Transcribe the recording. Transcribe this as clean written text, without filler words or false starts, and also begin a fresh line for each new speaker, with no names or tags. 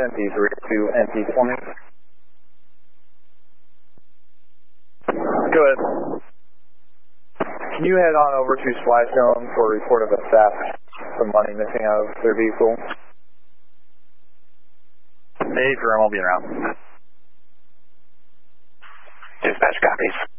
NP3 to NP20. Go ahead. Can you head on over to Splash Zone for a report of a theft, some money missing out of their vehicle?
Hey, Jerome, I'll be around.
Dispatch copies.